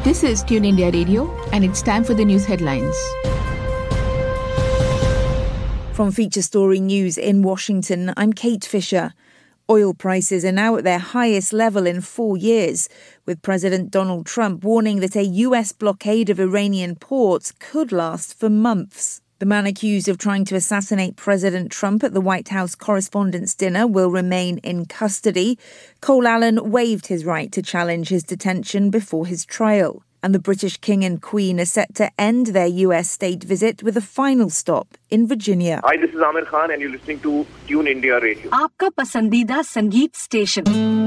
This is Tune India Radio, and it's time for the news headlines. From Feature Story News in Washington, I'm Kate Fisher. Oil prices are now at their highest level in 4 years, with President Donald Trump warning that a US blockade of Iranian ports could last for months. The man accused of trying to assassinate President Trump at the White House Correspondents' Dinner will remain in custody. Cole Allen waived his right to challenge his detention before his trial. And the British King and Queen are set to end their US state visit with a final stop in Virginia. Hi, this is Amir Khan and you're listening to Tune India Radio. आपका पसंदीदा संगीत station